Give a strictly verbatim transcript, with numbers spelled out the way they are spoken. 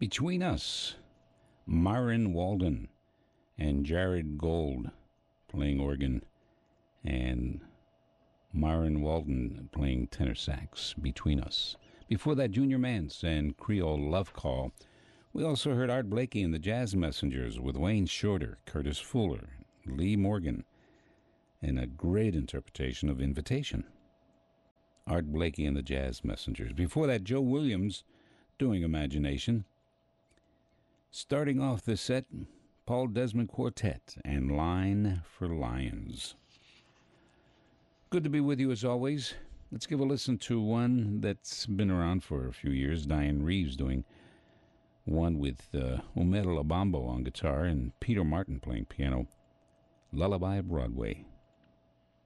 Between Us, Myron Walden and Jared Gold playing organ, and Myron Walden playing tenor sax. Between Us. Before that, Junior Mance and Creole Love Call. We also heard Art Blakey and the Jazz Messengers with Wayne Shorter, Curtis Fuller, Lee Morgan, and a great interpretation of Invitation. Art Blakey and the Jazz Messengers. Before that, Joe Williams doing Imagination. Starting off the set, Paul Desmond Quartet and Line for Lions. Good to be with you as always. Let's give a listen to one that's been around for a few years. Diane Reeves doing one with uh, Omer Labambo on guitar and Peter Martin playing piano. Lullaby Broadway.